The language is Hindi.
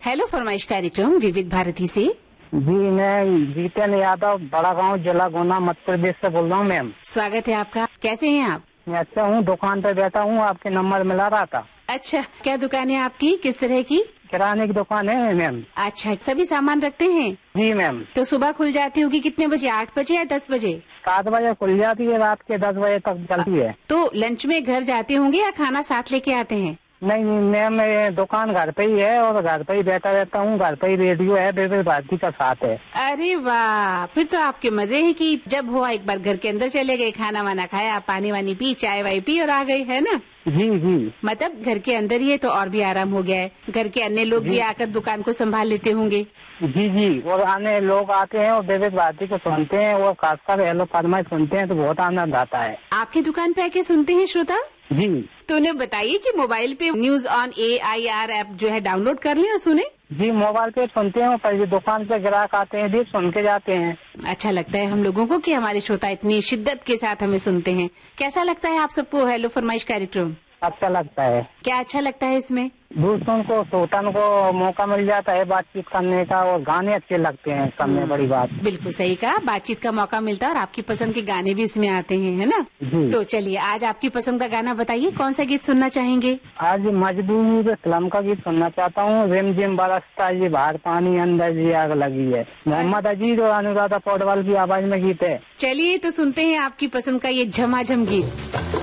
हेलो फरमाइश कार्यक्रम विविध भारती से। जी, मैं जीतन यादव, बड़ा गांव, जिला गुना, मध्य प्रदेश से बोल रहा हूँ मैम। स्वागत है आपका। कैसे हैं आप? मैं अच्छा हूँ, दुकान पे बैठा हूँ, आपके नंबर मिला रहा था। अच्छा, क्या दुकान है आपकी, किस तरह की? किराने की दुकान है मैम। अच्छा, सभी सामान रखते हैं? जी मैम। तो सुबह खुल जाती होगी कितने बजे, 8 बजे या 10 बजे? 7 बजे खुल जाती है, रात के 10 बजे तक चलती है। तो लंच में घर जाते होंगे या खाना साथ लेके आते हैं? नहीं मैम, मेरी दुकान घर पे ही है और घर पे ही बैठा रहता हूँ। घर पे ही रेडियो है, विविध भारती का साथ है। अरे वाह, फिर तो आपके मजे हैं कि जब हुआ एक बार घर के अंदर चले गए, खाना वाना खाया, पानी वानी पी, चाय वाय पी और आ गए, है ना? जी जी। मतलब घर के अंदर ही है तो और भी आराम हो गया है। घर के अन्य लोग भी आकर दुकान को संभाल लेते होंगे। जी जी, और आने लोग आते हैं और विविध भारती को सुनते हैं और खासकर हेलो फरमाइश सुनते हैं तो बहुत आनंद आता है। आपकी दुकान पे आके सुनते हैं श्रोता? जी। तो उन्हें बताइए कि मोबाइल पे न्यूज ऑन AIR ऐप जो है डाउनलोड कर लें और सुने। जी, मोबाइल पे सुनते हैं, पर दुकान पे ग्राहक आते हैं भी सुन के जाते हैं। अच्छा लगता है हम लोगों को कि हमारे श्रोता इतनी शिद्दत के साथ हमें सुनते हैं। कैसा लगता है आप सबको हेलो फरमाइश कार्यक्रम? अच्छा लगता है। क्या अच्छा लगता है इसमें? दूसरों को, श्रोताओं को मौका मिल जाता है बातचीत करने का और गाने अच्छे लगते हैं, सब में बड़ी बात। बिल्कुल सही कहा, बातचीत का मौका मिलता है और आपकी पसंद के गाने भी इसमें आते हैं, है ना? जी। तो चलिए आज आपकी पसंद का गाना बताइए, कौन सा गीत सुनना चाहेंगे? आज मजबूर फिल्म का गीत सुनना चाहता हूँ। रिम जिम बरसता ये बाहर पानी, अंदर जी आग लगी है। मोहम्मद अजीज और अनुराधा पौडवाल की आवाज में गीत है। चलिए तो सुनते हैं आपकी पसंद का ये झमाझम गीत।